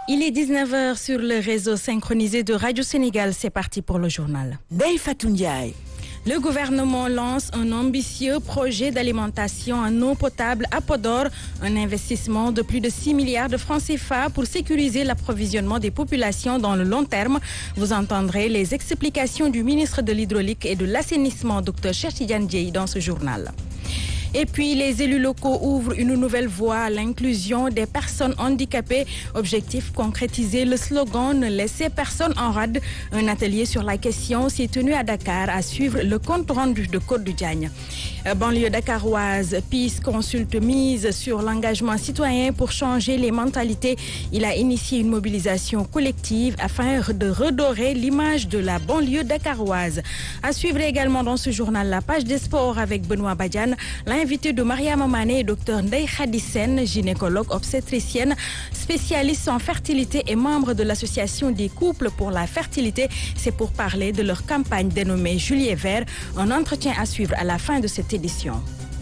Il est 19h sur le réseau synchronisé de Radio Sénégal. C'est parti pour le journal. Ndeye Fatou Ndiaye. Le gouvernement lance un ambitieux projet d'alimentation en eau potable à Podor, un investissement de plus de 6 milliards de francs CFA pour sécuriser l'approvisionnement des populations dans le long terme. Vous entendrez les explications du ministre de l'Hydraulique et de l'Assainissement, Dr Cheikh Tidiane Dièye, dans ce journal. Et puis, les élus locaux ouvrent une nouvelle voie à l'inclusion des personnes handicapées. Objectif, concrétiser le slogan « Ne laissez personne en rade ». Un atelier sur la question s'est tenu à Dakar à suivre le compte rendu de Côte du Diagne. Banlieue dakaroise, PIS consulte mise sur l'engagement citoyen pour changer les mentalités. Il a initié une mobilisation collective afin de redorer l'image de la banlieue dakaroise. À suivre également dans ce journal la page des sports avec Benoît Badiane. Invité de Mariama Mané et Dr Ndeye Khady Sène, gynécologue obstétricienne, spécialiste en fertilité et membre de l'association des couples pour la fertilité. C'est pour parler de leur campagne dénommée Juillet Vert. Un entretien à suivre à la fin de cette édition.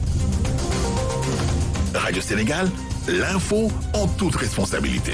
Radio Sénégal, l'info en toute responsabilité.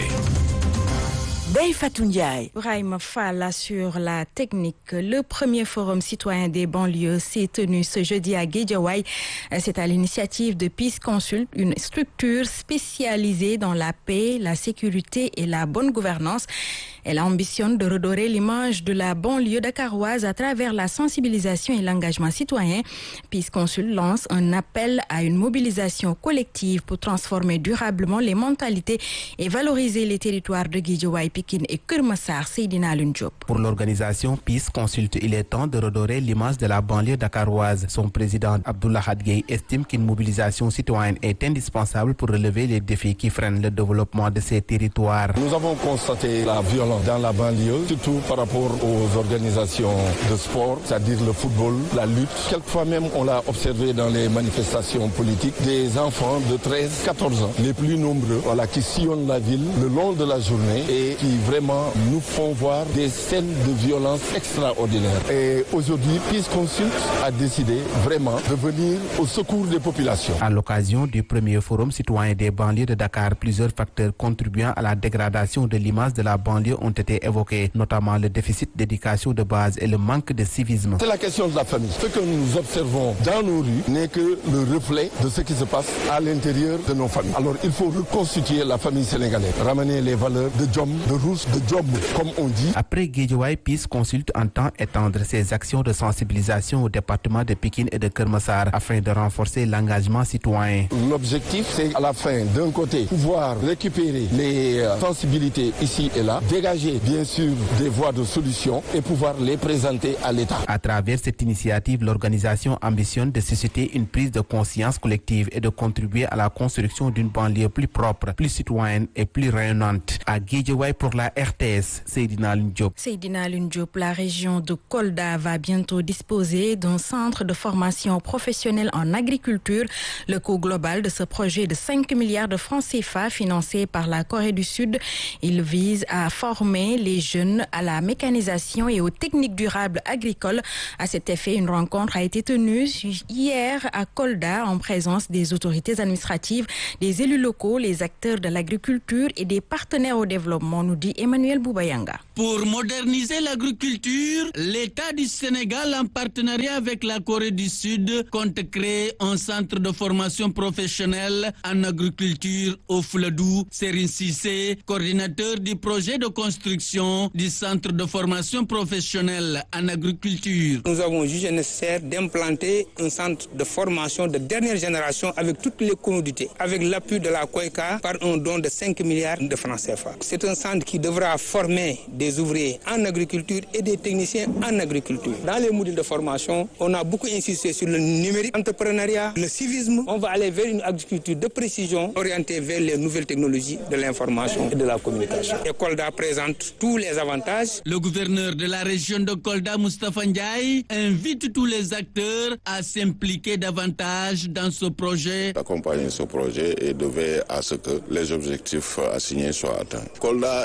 Ndeye Fatou Ndiaye. Brahim Fall assure la technique. Le premier forum citoyen des banlieues s'est tenu ce jeudi à Guédiawaye. C'est à l'initiative de PIS Consult, une structure spécialisée dans la paix, la sécurité et la bonne gouvernance. Elle ambitionne de redorer l'image de la banlieue dakaroise à travers la sensibilisation et l'engagement citoyen. PIS Consult lance un appel à une mobilisation collective pour transformer durablement les mentalités et valoriser les territoires de Guédiawaye, Pikine et Keur Massar. Seydina Alioune Diop. Pour l'organisation PIS Consult, il est temps de redorer l'image de la banlieue dakaroise. Son président Abdoulaye Hadgueye estime qu'une mobilisation citoyenne est indispensable pour relever les défis qui freinent le développement de ces territoires. Nous avons constaté la violence dans la banlieue, surtout par rapport aux organisations de sport, c'est-à-dire le football, la lutte. Quelquefois même, on l'a observé dans les manifestations politiques, des enfants de 13-14 ans, les plus nombreux, qui sillonnent la ville le long de la journée et qui vraiment nous font voir des scènes de violence extraordinaires. Et aujourd'hui, PIS Consult a décidé vraiment de venir au secours des populations. À l'occasion du premier forum citoyen des banlieues de Dakar, plusieurs facteurs contribuant à la dégradation de l'image de la banlieue ont été évoqués, notamment le déficit d'éducation de base et le manque de civisme. C'est la question de la famille. Ce que nous observons dans nos rues n'est que le reflet de ce qui se passe à l'intérieur de nos familles. Alors il faut reconstituer la famille sénégalaise, ramener les valeurs de Djom, de Rousse, de Djom, comme on dit. Après Guédiawaye, PIS Consult entend étendre ses actions de sensibilisation au département de Pikine et de Keur Massar afin de renforcer l'engagement citoyen. L'objectif, c'est à la fin, d'un côté, pouvoir récupérer les sensibilités ici et là, dégager bien sûr des voies de solution et pouvoir les présenter à l'État. À travers cette initiative, l'organisation ambitionne de susciter une prise de conscience collective et de contribuer à la construction d'une banlieue plus propre, plus citoyenne et plus rayonnante. À Guédiawaye pour la RTS, Seydina Alioune Diop. Seydina Alioune Diop, la région de Kolda va bientôt disposer d'un centre de formation professionnelle en agriculture. Le coût global de ce projet est de 5 milliards de francs CFA financé par la Corée du Sud. Il vise à former les jeunes à la mécanisation et aux techniques durables agricoles. À cet effet, une rencontre a été tenue hier à Kolda en présence des autorités administratives, des élus locaux, les acteurs de l'agriculture et des partenaires au développement, nous dit Emmanuel Boubayanga. Pour moderniser l'agriculture, l'État du Sénégal, en partenariat avec la Corée du Sud, compte créer un centre de formation professionnelle en agriculture au Fouladou. Serine Cissé, coordinateur du projet de construction du centre de formation professionnelle en agriculture. Nous avons jugé nécessaire d'implanter un centre de formation de dernière génération avec toutes les commodités, avec l'appui de la COECA par un don de 5 milliards de francs CFA. C'est un centre qui devra former des ouvriers en agriculture et des techniciens en agriculture. Dans les modules de formation, on a beaucoup insisté sur le numérique, l'entrepreneuriat, le civisme. On va aller vers une agriculture de précision orientée vers les nouvelles technologies de l'information et de la communication. Et Kolda présente tous les avantages. Le gouverneur de la région de Kolda, Moustapha Ndiaye, invite tous les acteurs à s'impliquer davantage dans ce projet. Accompagner ce projet et de veiller à ce que les objectifs assignés soient atteints. Kolda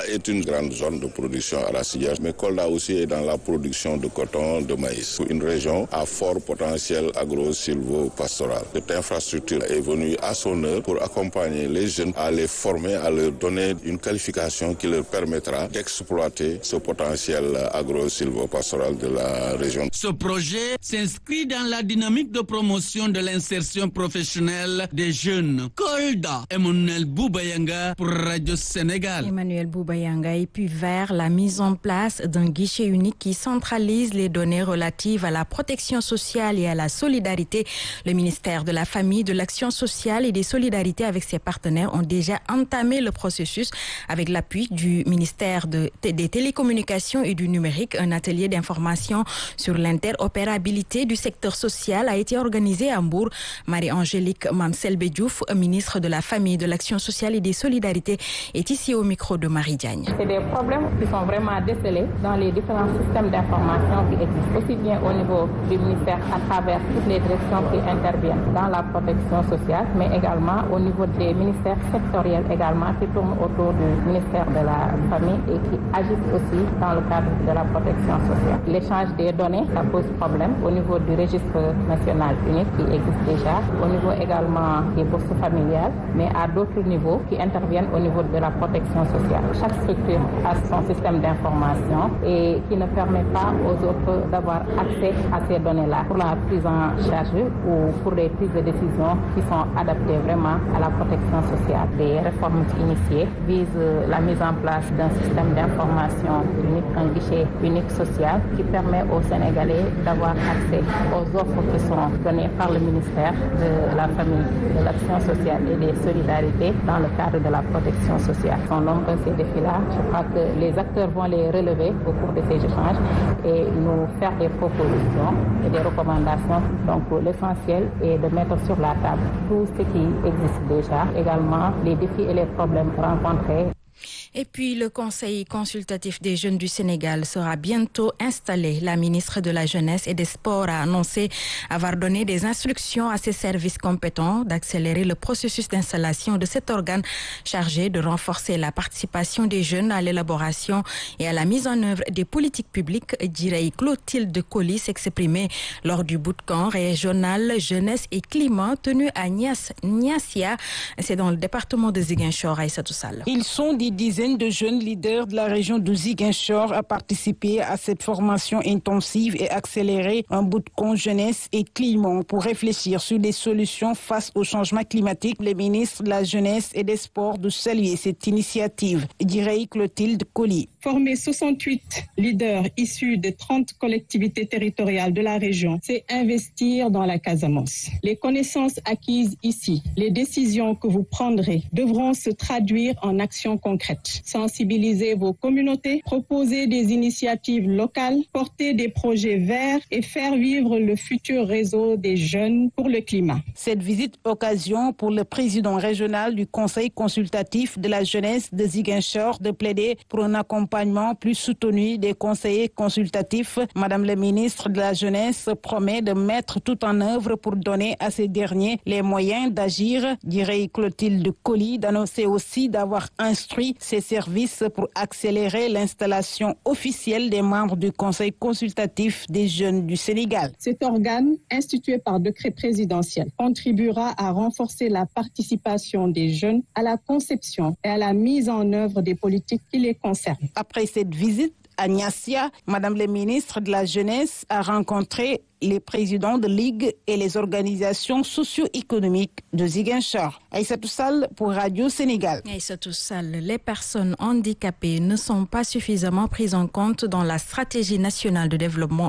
Kolda est une grande zone de production arachidière, mais Kolda aussi est dans la production de coton, de maïs. Une région à fort potentiel agro-silvo-pastoral. Cette infrastructure est venue à son heure pour accompagner les jeunes, à les former, à leur donner une qualification qui leur permettra d'exploiter ce potentiel agro-silvo-pastoral de la région. Ce projet s'inscrit dans la dynamique de promotion de l'insertion professionnelle des jeunes. Kolda, Emmanuel Boubayanga pour Radio Sénégal. Emmanuel Boubayanga, et puis vers la mise en place d'un guichet unique qui centralise les données relatives à la protection sociale et à la solidarité. Le ministère de la Famille, de l'Action sociale et des Solidarités avec ses partenaires ont déjà entamé le processus avec l'appui du ministère des Télécommunications et du Numérique. Un atelier d'information sur l'interopérabilité du secteur social a été organisé à Mbour. Marie-Angélique Mamselbe Diouf, ministre de la Famille, de l'Action sociale et des Solidarités, est ici au micro de Marie Diagne. C'est des problèmes qui sont vraiment décelés dans les différents systèmes d'information qui existent, aussi bien au niveau du ministère à travers toutes les directions qui interviennent dans la protection sociale, mais également au niveau des ministères sectoriels également qui tournent autour du ministère de la Famille et qui agissent aussi dans le cadre de la protection sociale. L'échange des données, ça pose problème au niveau du registre national unique qui existe déjà, au niveau également des bourses familiales, mais à d'autres niveaux qui interviennent au niveau de la protection sociale. Chaque structure a son système d'information et qui ne permet pas aux autres d'avoir accès à ces données-là pour la prise en charge ou pour les prises de décision qui sont adaptées vraiment à la protection sociale. Des réformes initiées visent la mise en place d'un système d'information unique, un guichet unique social qui permet aux Sénégalais d'avoir accès aux offres qui sont données par le ministère de la Famille, de l'Action sociale et des Solidarités dans le cadre de la protection sociale. Sont nombreux ces défis-là. Je crois que les acteurs vont les relever au cours de ces échanges et nous faire des propositions et des recommandations. Donc l'essentiel est de mettre sur la table tout ce qui existe déjà, également les défis et les problèmes rencontrés. Et puis, le Conseil consultatif des jeunes du Sénégal sera bientôt installé. La ministre de la Jeunesse et des Sports a annoncé avoir donné des instructions à ses services compétents d'accélérer le processus d'installation de cet organe chargé de renforcer la participation des jeunes à l'élaboration et à la mise en œuvre des politiques publiques. Dirait Clotilde Coly s'exprimait lors du bootcamp régional Jeunesse et Climat tenu à Niassia. C'est dans le département de Ziguinchor, Aïssatou Sall. Ils sont des dizaines de jeunes leaders de la région de Ziguinchor à participer à cette formation intensive et accélérer un bootcamp jeunesse et climat pour réfléchir sur des solutions face au changement climatique. Le ministre de la Jeunesse et des Sports de saluer cette initiative, dirait Clotilde Coly. Former 68 leaders issus de 30 collectivités territoriales de la région, c'est investir dans la Casamance. Les connaissances acquises ici, les décisions que vous prendrez devront se traduire en actions concrètes. Sensibiliser vos communautés, proposer des initiatives locales, porter des projets verts et faire vivre le futur réseau des jeunes pour le climat. Cette visite occasion pour le président régional du Conseil consultatif de la jeunesse de Ziguinchor de plaider pour un accompagnement plus soutenu des conseillers consultatifs. Madame la ministre de la Jeunesse promet de mettre tout en œuvre pour donner à ces derniers les moyens d'agir, dirait Clotilde Coly, d'annoncer aussi d'avoir instruit ses services pour accélérer l'installation officielle des membres du Conseil consultatif des jeunes du Sénégal. Cet organe, institué par décret présidentiel, contribuera à renforcer la participation des jeunes à la conception et à la mise en œuvre des politiques qui les concernent. Après cette visite à Niassia, Madame la ministre de la Jeunesse a rencontré les présidents de ligues et les organisations socio-économiques de Ziguinchor. Aïssatou Sall pour Radio Sénégal. Aïssatou Sall, les personnes handicapées ne sont pas suffisamment prises en compte dans la stratégie nationale de développement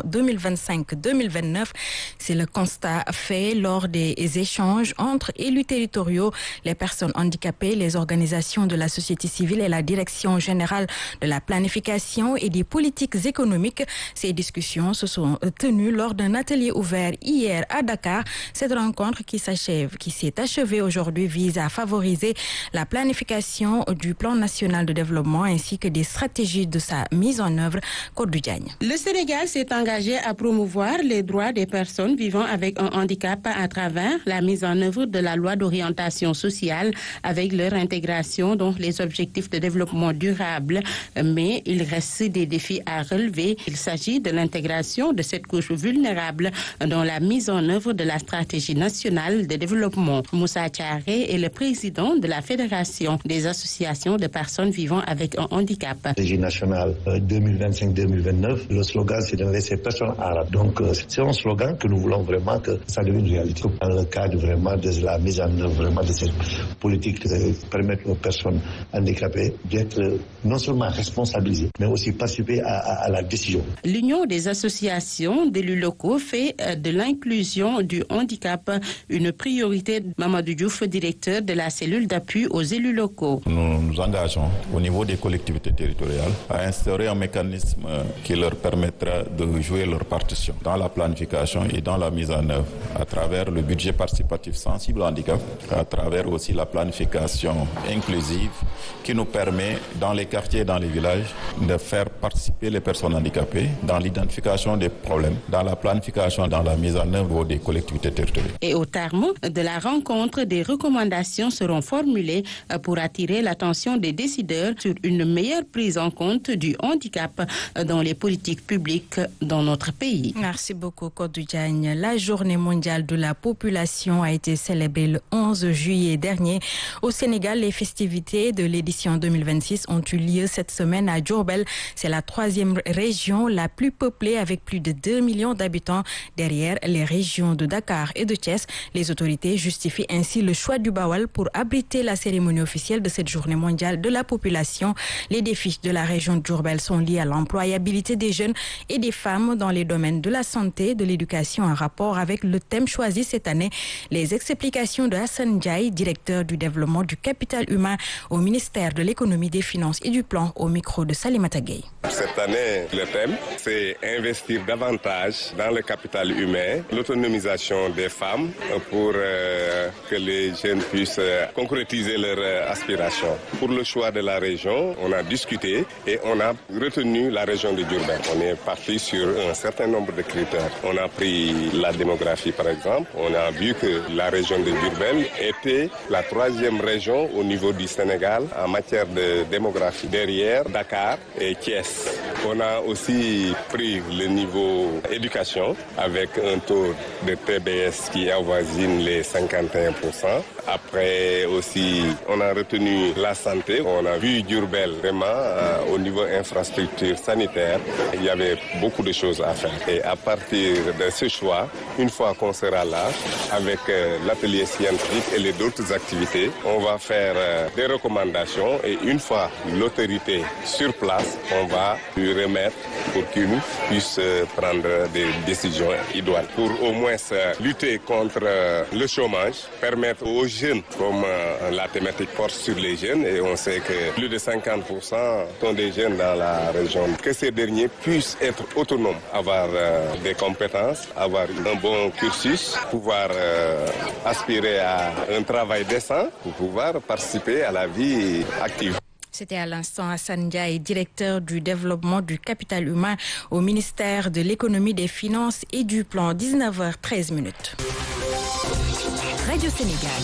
2025-2029. C'est le constat fait lors des échanges entre élus territoriaux, les personnes handicapées, les organisations de la société civile et la direction générale de la planification et des politiques économiques. Ces discussions se sont tenues lors d'un atelier ouvert hier à Dakar. Cette rencontre qui s'est achevée aujourd'hui vise à favoriser la planification du plan national de développement ainsi que des stratégies de sa mise en œuvre. Codou Diagne. Le Sénégal s'est engagé à promouvoir les droits des personnes vivant avec un handicap à travers la mise en œuvre de la loi d'orientation sociale avec leur intégration dans les objectifs de développement durable. Mais il reste des défis à relever. Il s'agit de l'intégration de cette couche vulnérable dans la mise en œuvre de la stratégie nationale de développement. Moussa Thiaré est le président de la Fédération des associations de personnes vivant avec un handicap. La stratégie nationale 2025-2029, le slogan c'est de laisser personne arabes. Donc c'est un slogan que nous voulons vraiment que ça devienne réalité. Dans le cadre vraiment de la mise en œuvre vraiment de cette politique de permettre aux personnes handicapées d'être non seulement responsabilisées, mais aussi participer à la décision. L'Union des associations d'élus locaux fait de l'inclusion du handicap une priorité. Mamadou Diouf, directeur de la cellule d'appui aux élus locaux. Nous nous engageons au niveau des collectivités territoriales à instaurer un mécanisme qui leur permettra de jouer leur partition dans la planification et dans la mise en œuvre à travers le budget participatif sensible au handicap, à travers aussi la planification inclusive qui nous permet dans les quartiers et dans les villages de faire participer les personnes handicapées dans l'identification des problèmes, dans la planification, dans la mise en œuvre des collectivités territoriales. Et au terme de la rencontre, des recommandations seront formulées pour attirer l'attention des décideurs sur une meilleure prise en compte du handicap dans les politiques publiques dans notre pays. Merci beaucoup, Codou Diagne. La journée mondiale de la population a été célébrée le 11 juillet dernier. Au Sénégal, les festivités de l'édition 2026 ont eu lieu cette semaine à Diourbel. C'est la 3e région la plus peuplée avec plus de 2 millions d'habitants derrière les régions de Dakar et de Thiès. Les autorités justifient ainsi le choix du Bawal pour abriter la cérémonie officielle de cette journée mondiale de la population. Les défis de la région de Diourbel sont liés à l'employabilité des jeunes et des femmes dans les domaines de la santé, de l'éducation en rapport avec le thème choisi cette année. Les explications de Hassan Ndiaye, directeur du développement du capital humain au ministère de l'économie, des finances et du plan, au micro de Salimata Gueye. Cette année, le thème, c'est investir davantage dans le capital humain, l'autonomisation des femmes pour que les jeunes puissent concrétiser leurs aspirations. Pour le choix de la région, on a discuté et on a retenu la région de Diourbel. On est parti sur un certain nombre de critères. On a pris la démographie par exemple. On a vu que la région de Diourbel était la 3e région au niveau du Sénégal en matière de démographie, derrière Dakar et Thiès. On a aussi pris le niveau éducation avec un taux de TBS qui avoisine les 51%. Après aussi, on a retenu la santé. On a vu Diourbel vraiment au niveau infrastructure sanitaire. Il y avait beaucoup de choses à faire. Et à partir de ce choix, une fois qu'on sera là, avec l'atelier scientifique et les autres activités, on va faire des recommandations et une fois l'autorité sur place, on va lui remettre pour qu'il puisse prendre des décisions idoines. Pour au moins lutter contre le chômage, permettre aux jeunes, comme la thématique porte sur les jeunes, et on sait que plus de 50% sont des jeunes dans la région, que ces derniers puissent être autonomes, avoir des compétences, avoir un bon cursus, pouvoir aspirer à un travail décent pour pouvoir participer à la vie active. C'était à l'instant Hassan Ndiaye, directeur du développement du capital humain au ministère de l'économie, des finances et du plan. 19h13. Radio Sénégal.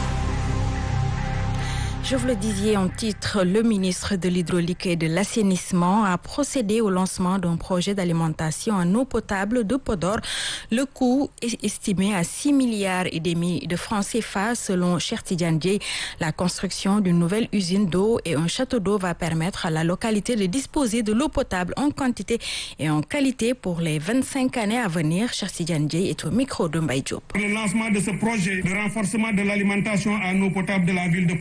Je vous le disais en titre, le ministre de l'Hydraulique et de l'Assainissement a procédé au lancement d'un projet d'alimentation en eau potable de Podor. Le coût est estimé à 6,5 milliards de francs CFA selon Cheikh Tidiane Dièye. La construction d'une nouvelle usine d'eau et un château d'eau va permettre à la localité de disposer de l'eau potable en quantité et en qualité pour les 25 années à venir. Cheikh Tidiane Dièye est au micro de Mbaye Diop. Le lancement de ce projet de renforcement de l'alimentation en eau potable de la ville de Podor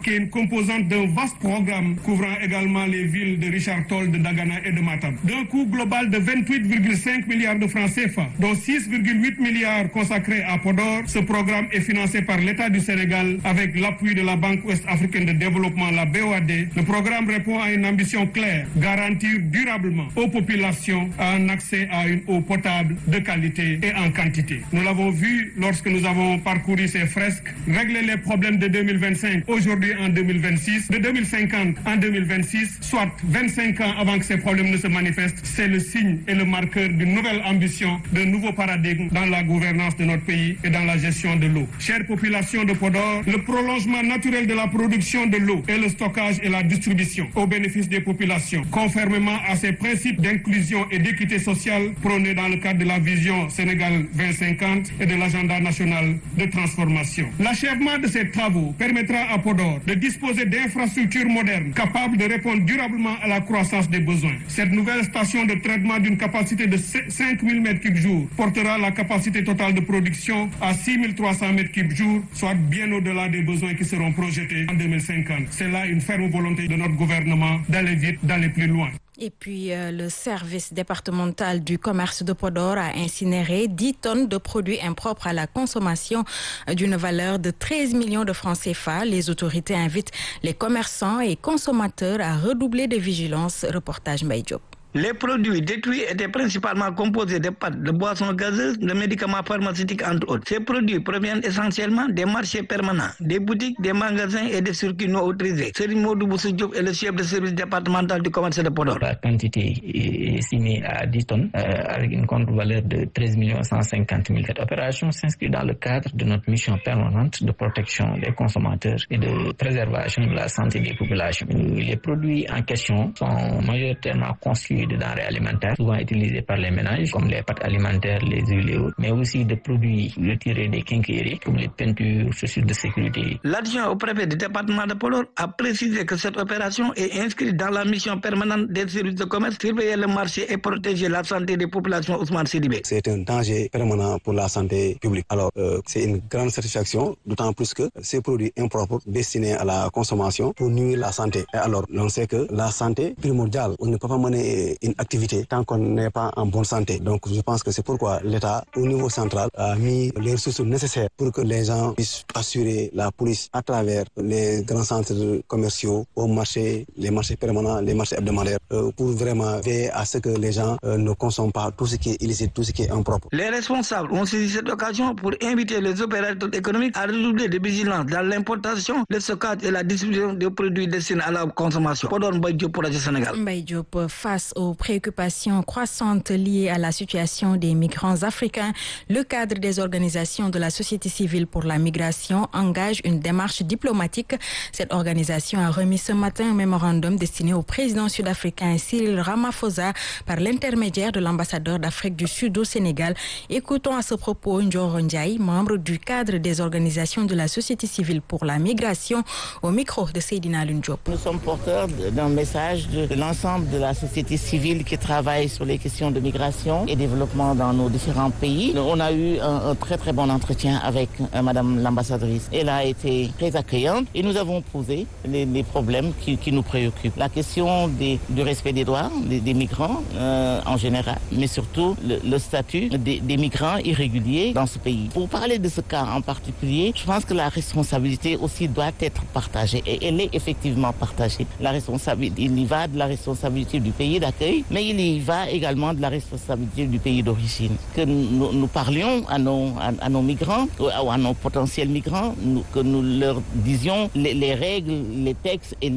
qui est une composante d'un vaste programme couvrant également les villes de Richard Toll, de Dagana et de Matam. D'un coût global de 28,5 milliards de francs CFA, dont 6,8 milliards consacrés à Podor, ce programme est financé par l'État du Sénégal avec l'appui de la Banque ouest-africaine de développement, la BOAD. Le programme répond à une ambition claire, garantir durablement aux populations un accès à une eau potable de qualité et en quantité. Nous l'avons vu lorsque nous avons parcouru ces fresques, régler les problèmes de 2025 aujourd'hui en 2026, de 2050 en 2026, soit 25 ans avant que ces problèmes ne se manifestent. C'est le signe et le marqueur d'une nouvelle ambition, d'un nouveau paradigme dans la gouvernance de notre pays et dans la gestion de l'eau. Chère population de Podor, le prolongement naturel de la production de l'eau et le stockage et la distribution au bénéfice des populations, conformément à ces principes d'inclusion et d'équité sociale prônés dans le cadre de la vision Sénégal 2050 et de l'agenda national de transformation. L'achèvement de ces travaux permettra à Podor de disposer d'infrastructures modernes capables de répondre durablement à la croissance des besoins. Cette nouvelle station de traitement d'une capacité de 5000 m3 portera la capacité totale de production à 6300 m3, soit bien au-delà des besoins qui seront projetés en 2050. C'est là une ferme volonté de notre gouvernement d'aller vite, d'aller plus loin. Et puis, le service départemental du commerce de Podor a incinéré 10 tonnes de produits impropres à la consommation d'une valeur de 13 millions de francs CFA. Les autorités invitent les commerçants et consommateurs à redoubler de vigilance. Reportage Mbaye Diop. Les produits détruits étaient principalement composés de pâtes, de boissons gazeuses, de médicaments pharmaceutiques, entre autres. Ces produits proviennent essentiellement des marchés permanents, des boutiques, des magasins et des circuits non autorisés. Serigne Modou Boussou Diop est le chef de service départemental du commerce de Podor. La quantité est estimée à 10 tonnes avec une contre-valeur de 13 150 000. Cette opération s'inscrit dans le cadre de notre mission permanente de protection des consommateurs et de préservation de la santé des populations. Les produits en question sont majoritairement constitués de denrées alimentaires, souvent utilisées par les ménages, comme les pâtes alimentaires, les huiles et autres, mais aussi de produits retirés des quincailleries, comme les peintures, chaussures de sécurité. L'adjoint au préfet du département de Podor a précisé que cette opération est inscrite dans la mission permanente des services de commerce, surveiller le marché et protéger la santé des populations. Ousmane Sidibé. C'est un danger permanent pour la santé publique. Alors, c'est une grande satisfaction, d'autant plus que ces produits impropres destinés à la consommation pour nuire la santé. Et alors, on sait que la santé primordiale, on ne peut pas mener une activité tant qu'on n'est pas en bonne santé. Donc je pense que c'est pourquoi l'État au niveau central a mis les ressources nécessaires pour que les gens puissent assurer la police à travers les grands centres commerciaux, au marché, les marchés permanents, les marchés hebdomadaires, pour vraiment veiller à ce que les gens ne consomment pas tout ce qui est illicite, tout ce qui est impropre. Les responsables ont saisi cette occasion pour inviter les opérateurs économiques à redoubler de vigilance dans l'importation, le stockage et la distribution des produits destinés à la consommation. Podor Mbaye Diop pour Radio Sénégal. Mbaye Diop, face aux préoccupations croissantes liées à la situation des migrants africains, le cadre des organisations de la société civile pour la migration engage une démarche diplomatique. Cette organisation a remis ce matin un mémorandum destiné au président sud-africain Cyril Ramaphosa par l'intermédiaire de l'ambassadeur d'Afrique du Sud au Sénégal. Écoutons à ce propos Ndioro Ndiaye, membre du cadre des organisations de la société civile pour la migration, au micro de Seydina Alioune Diop. Nous sommes porteurs d'un message de l'ensemble de la société civile qui travaille sur les questions de migration et développement dans nos différents pays. On a eu un très bon entretien avec Madame l'ambassadrice. Elle a été très accueillante et nous avons posé les problèmes qui nous préoccupent. La question du respect des droits des migrants en général, mais surtout le statut des migrants irréguliers dans ce pays. Pour parler de ce cas en particulier, je pense que la responsabilité aussi doit être partagée et elle est effectivement partagée. La responsabilité, il y va de la responsabilité du pays d'accueil, mais il y va également de la responsabilité du pays d'origine. Que nous parlions à nos migrants, ou à nos potentiels migrants, que nous leur disions les règles, les textes et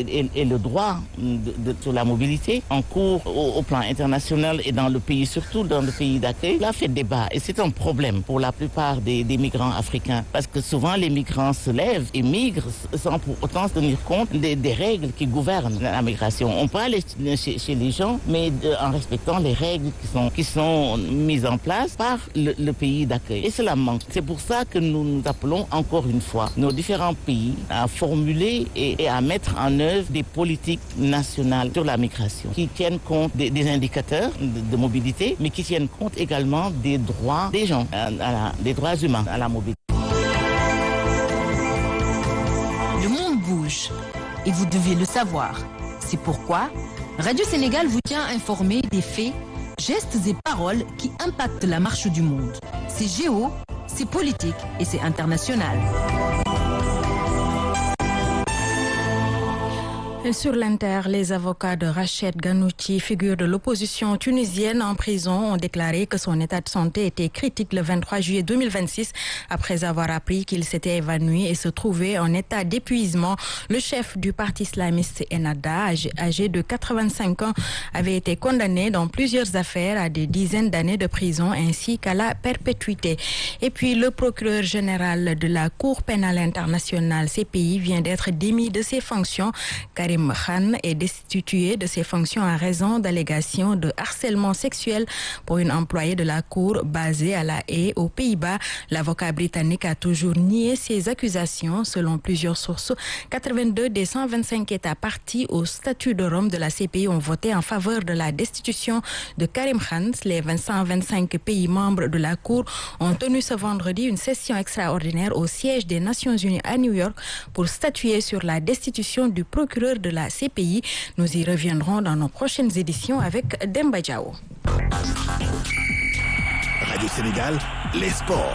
le droit sur la mobilité en cours au plan international et dans le pays, surtout dans le pays d'accueil. Là, fait débat et c'est un problème pour la plupart des migrants africains parce que souvent les migrants se lèvent et migrent sans pour autant tenir compte des règles qui gouvernent la migration. On peut aller chez les gens, mais en respectant les règles qui sont mises en place par le pays d'accueil. Et cela manque. C'est pour ça que nous appelons encore une fois nos différents pays à formuler et à mettre en œuvre des politiques nationales sur la migration qui tiennent compte des indicateurs de mobilité, mais qui tiennent compte également des droits des gens, des droits humains à la mobilité. Le monde bouge proches. Et vous devez le savoir. C'est pourquoi Radio Sénégal vous tient informé des faits, gestes et paroles qui impactent la marche du monde. C'est géo, c'est politique et c'est international. Et sur l'Inter, les avocats de Rached Ghannouchi, figure de l'opposition tunisienne en prison, ont déclaré que son état de santé était critique le 23 juillet 2026 après avoir appris qu'il s'était évanoui et se trouvait en état d'épuisement. Le chef du parti islamiste Ennahda, âgé de 85 ans, avait été condamné dans plusieurs affaires à des dizaines d'années de prison ainsi qu'à la perpétuité. Et puis le procureur général de la Cour pénale internationale CPI vient d'être démis de ses fonctions. Karim Khan est destitué de ses fonctions en raison d'allégations de harcèlement sexuel pour une employée de la Cour basée à La Haye, aux Pays-Bas. L'avocat britannique a toujours nié ces accusations. Selon plusieurs sources, 82 des 125 États partis au statut de Rome de la CPI ont voté en faveur de la destitution de Karim Khan. Les 125 pays membres de la Cour ont tenu ce vendredi une session extraordinaire au siège des Nations Unies à New York pour statuer sur la destitution du procureur de la CPI. Nous y reviendrons dans nos prochaines éditions avec Demba Diao. Radio Sénégal, les sports.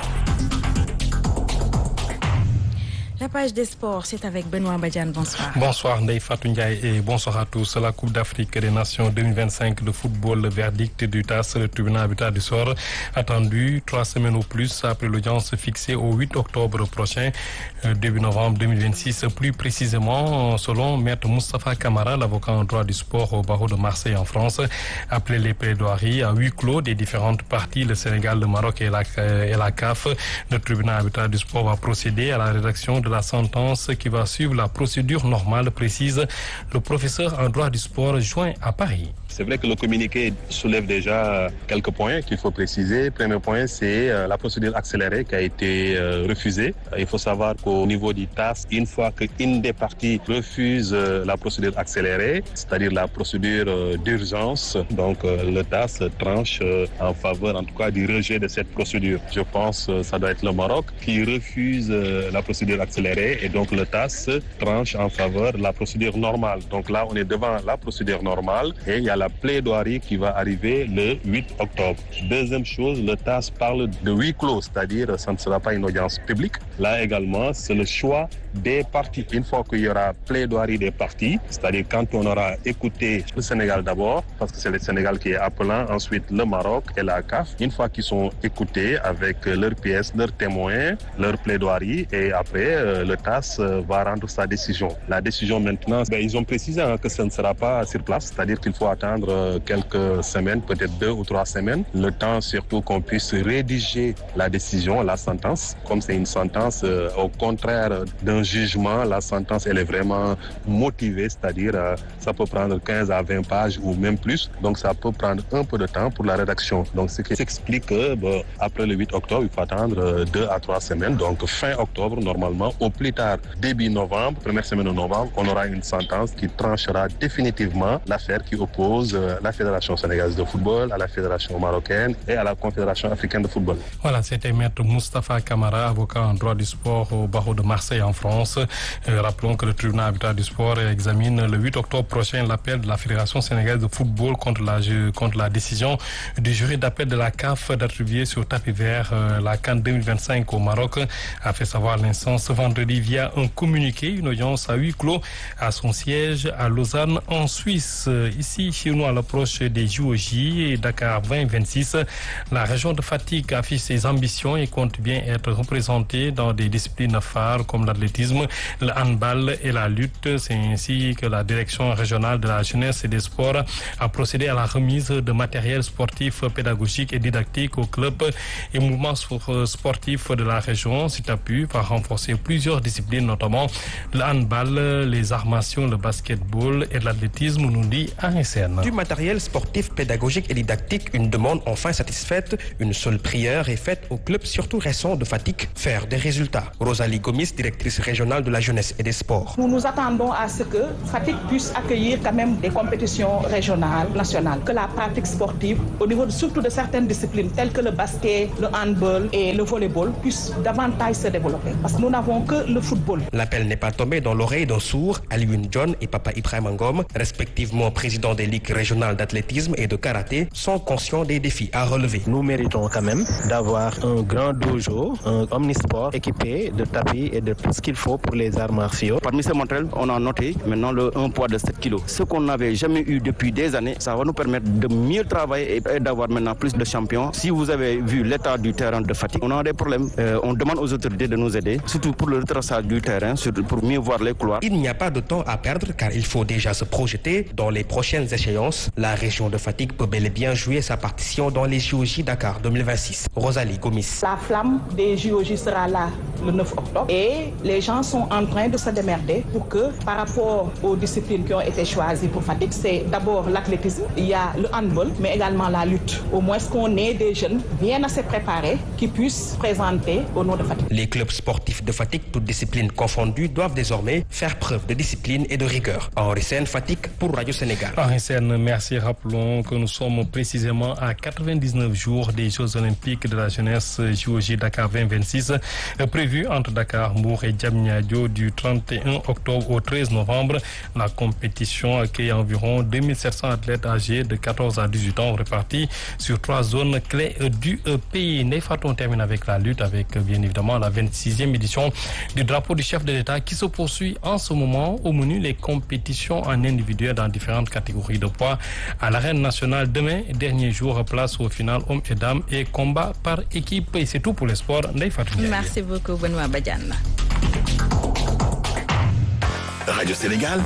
La page des sports, c'est avec Benoît Badiane. Bonsoir. Bonsoir Ndeye Fatou Ndiaye et bonsoir à tous. La Coupe d'Afrique des Nations 2025 de football, le verdict du TAS, le tribunal arbitral du sort, attendu 3 semaines au plus après l'audience fixée au 8 octobre prochain, début novembre 2026. Plus précisément, selon Maître Moustapha Kamara, l'avocat en droit du sport au barreau de Marseille en France, après les plaidoiries à huis clos des différentes parties, le Sénégal, le Maroc et la CAF, le tribunal arbitral du sport va procéder à la rédaction de la sentence qui va suivre la procédure normale, précise le professeur en droit du sport joint à Paris. C'est vrai que le communiqué soulève déjà quelques points qu'il faut préciser. Premier point, c'est la procédure accélérée qui a été refusée. Il faut savoir qu'au niveau du TAS, une fois qu'une des parties refuse la procédure accélérée, c'est-à-dire la procédure d'urgence, donc le TAS tranche en faveur, en tout cas, du rejet de cette procédure. Je pense que ça doit être le Maroc qui refuse la procédure accélérée et donc le TAS tranche en faveur de la procédure normale. Donc là, on est devant la procédure normale et il y a la plaidoirie qui va arriver le 8 octobre. Deuxième chose, le TAS parle de huis clos, c'est-à-dire ça ne sera pas une audience publique. Là également, c'est le choix des parties. Une fois qu'il y aura plaidoirie des parties, c'est-à-dire quand on aura écouté le Sénégal d'abord, parce que c'est le Sénégal qui est appelant, ensuite le Maroc et la CAF, une fois qu'ils sont écoutés avec leurs pièces, leurs témoins, leurs plaidoiries, et après le TAS va rendre sa décision. La décision maintenant, ils ont précisé que ça ne sera pas sur place, c'est-à-dire qu'il faut attendre quelques semaines, peut-être 2 ou 3 semaines, le temps surtout qu'on puisse rédiger la décision, la sentence. Comme c'est une sentence, au contraire d'un jugement, la sentence elle est vraiment motivée, c'est-à-dire ça peut prendre 15 à 20 pages ou même plus, donc ça peut prendre un peu de temps pour la rédaction. Donc ce qui s'explique que après le 8 octobre, il faut attendre 2 à 3 semaines, donc fin octobre normalement, au plus tard début novembre, première semaine de novembre, on aura une sentence qui tranchera définitivement l'affaire qui oppose la Fédération sénégalaise de football à la Fédération marocaine et à la Confédération africaine de football. Voilà, c'était Maître Moustapha Kamara, avocat en droit du sport au barreau de Marseille en France. Rappelons que le tribunal arbitral du sport examine le 8 octobre prochain l'appel de la Fédération sénégalaise de football contre la décision du jury d'appel de la CAF d'attribuer sur tapis vert la CAN 2025 au Maroc, a fait savoir l'instance ce vendredi via un communiqué, une audience à huis clos à son siège à Lausanne en Suisse. Ici, chez nous, à l'approche des JOJ et Dakar 2026, la région de Fatick affiche ses ambitions et compte bien être représentée dans des disciplines phares comme l'athlétisme, le handball et la lutte. C'est ainsi que la direction régionale de la jeunesse et des sports a procédé à la remise de matériel sportif, pédagogique et didactique aux clubs et mouvements sportifs de la région. Cet appui va renforcer plusieurs disciplines, notamment le handball, les armations, le basketball et l'athlétisme, nous dit ASN. Du matériel sportif, pédagogique et didactique, une demande enfin satisfaite. Une seule prière est faite au club, surtout récent de Fatick, faire des résultats. Rosalie Gomis, directrice régional de la jeunesse et des sports. Nous nous attendons à ce que Fatick puisse accueillir quand même des compétitions régionales, nationales, que la pratique sportive, au niveau surtout de certaines disciplines telles que le basket, le handball et le volleyball, puisse davantage se développer. Parce que nous n'avons que le football. L'appel n'est pas tombé dans l'oreille d'un sourd. Alioune John et Papa Ibrahima Ngom, respectivement président des ligues régionales d'athlétisme et de karaté, sont conscients des défis à relever. Nous méritons quand même d'avoir un grand dojo, un omnisport équipé de tapis et de tout ce qu'il faut pour les arts martiaux. Parmi ces montrelles, on a noté maintenant un poids de 7 kg. Ce qu'on n'avait jamais eu depuis des années, ça va nous permettre de mieux travailler et d'avoir maintenant plus de champions. Si vous avez vu l'état du terrain de Fatick, on a des problèmes. On demande aux autorités de nous aider, surtout pour le retraçage du terrain, pour mieux voir les couloirs. Il n'y a pas de temps à perdre car il faut déjà se projeter dans les prochaines échéances. La région de Fatick peut bel et bien jouer sa partition dans les JOJ Dakar 2026. Rosalie Gomis. La flamme des JOJ sera là le 9 octobre et les gens sont en train de se démerder pour que par rapport aux disciplines qui ont été choisies pour Fatick, c'est d'abord l'athlétisme, il y a le handball, mais également la lutte. Au moins qu'on ait des jeunes bien assez préparés qui puissent se présenter au nom de Fatick. Les clubs sportifs de Fatick, toutes disciplines confondues, doivent désormais faire preuve de discipline et de rigueur. Henri Sène, Fatick pour Radio Sénégal. Henri Sène, merci. Rappelons que nous sommes précisément à 99 jours des Jeux Olympiques de la jeunesse JOJ Dakar 2026, prévus entre Dakar, Mbour et Diamniadio du 31 octobre au 13 novembre. La compétition accueille environ 2700 athlètes âgés de 14 à 18 ans répartis sur 3 zones clés du pays. On termine avec la lutte, avec bien évidemment la 26e édition du drapeau du chef de l'État qui se poursuit en ce moment. Au menu, les compétitions en individuel dans différentes catégories de poids. À l'arène nationale, demain, dernier jour, place au final hommes et dames et combat par équipe. Et c'est tout pour les sports. Merci beaucoup, Benoît Badiane. Radio Sénégal.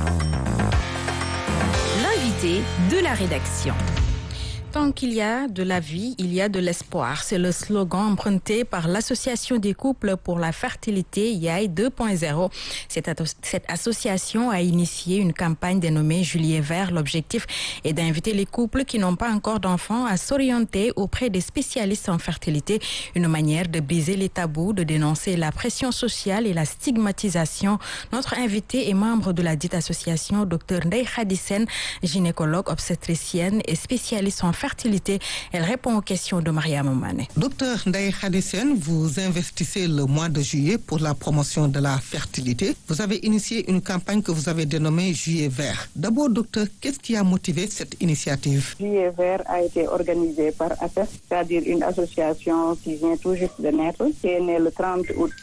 L'invité de la rédaction. Tant qu'il y a de la vie, il y a de l'espoir. C'est le slogan emprunté par l'Association des couples pour la fertilité YAI 2.0. Cette association a initié une campagne dénommée Juillet Vert. L'objectif est d'inviter les couples qui n'ont pas encore d'enfants à s'orienter auprès des spécialistes en fertilité. Une manière de briser les tabous, de dénoncer la pression sociale et la stigmatisation. Notre invité est membre de la dite association, Dr Ndeye Khady Sène, gynécologue obstétricienne et spécialiste en fertilité. Elle répond aux questions de Mariam Mané. Docteur Ndeye Khady Sène, vous investissez le mois de juillet pour la promotion de la fertilité. Vous avez initié une campagne que vous avez dénommée Juillet Vert. D'abord, docteur, qu'est-ce qui a motivé cette initiative? Juillet Vert a été organisé par APES, c'est-à-dire une association qui vient tout juste de naître, qui est née le 30 août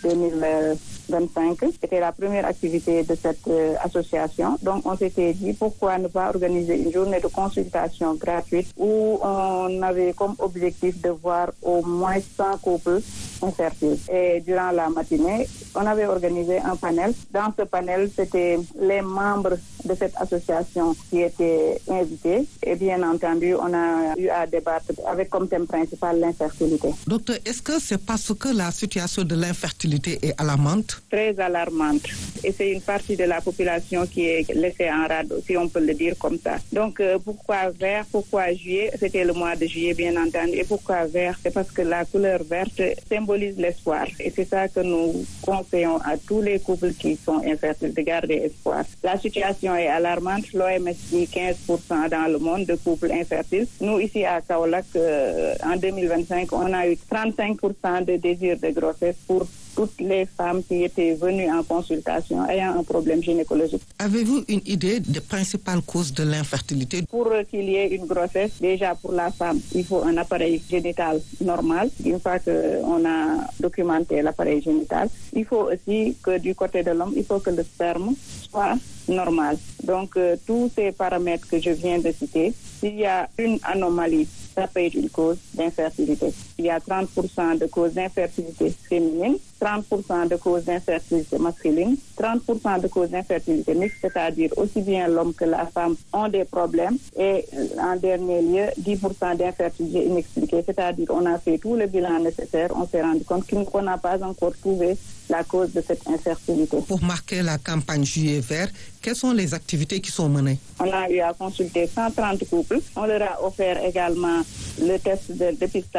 2025. C'était la première activité de cette association. Donc, on s'était dit pourquoi ne pas organiser une journée de consultation gratuite où on avait comme objectif de voir au moins 100 couples infertiles. Et durant la matinée, on avait organisé un panel. Dans ce panel, c'était les membres de cette association qui étaient invités. Et bien entendu, on a eu à débattre avec comme thème principal l'infertilité. Docteur, est-ce que c'est parce que la situation de l'infertilité est alarmante? Très alarmante. Et c'est une partie de la population qui est laissée en rade, si on peut le dire comme ça. Donc, pourquoi vert, pourquoi juillet? C'était le mois de juillet, bien entendu. Et pourquoi vert? C'est parce que la couleur verte symbolise l'espoir. Et c'est ça que nous conseillons à tous les couples qui sont infertiles de garder espoir. La situation est alarmante. L'OMS dit 15% dans le monde de couples infertiles. Nous, ici à Kaolack, en 2025, on a eu 35% de désir de grossesse pour toutes les femmes qui étaient venues en consultation ayant un problème gynécologique. Avez-vous une idée des principales causes de l'infertilité? Pour qu'il y ait une grossesse, déjà pour la femme, il faut un appareil génital normal. Une fois qu'on a documenté l'appareil génital, il faut aussi que du côté de l'homme, il faut que le sperme soit normal. Donc, tous ces paramètres que je viens de citer, s'il y a une anomalie, ça peut être une cause d'infertilité. Il y a 30% de causes d'infertilité féminine, 30% de causes d'infertilité masculine, 30% de causes d'infertilité mixte, c'est-à-dire aussi bien l'homme que la femme ont des problèmes. Et en dernier lieu, 10% d'infertilité inexpliquée, c'est-à-dire on a fait tout le bilan nécessaire, on s'est rendu compte qu'on n'a pas encore trouvé la cause de cette infertilité. Pour marquer la campagne Juillet Vert, quelles sont les activités qui sont menées? On a eu à consulter 130 couples. On leur a offert également le test de dépistage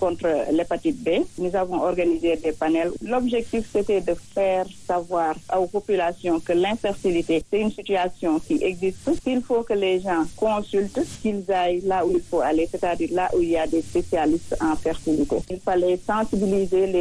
contre l'hépatite B. Nous avons organisé des panels. L'objectif, c'était de faire savoir aux populations que l'infertilité, c'est une situation qui existe. Il faut que les gens consultent, qu'ils aillent là où il faut aller, c'est-à-dire là où il y a des spécialistes en fertilité. Il fallait sensibiliser les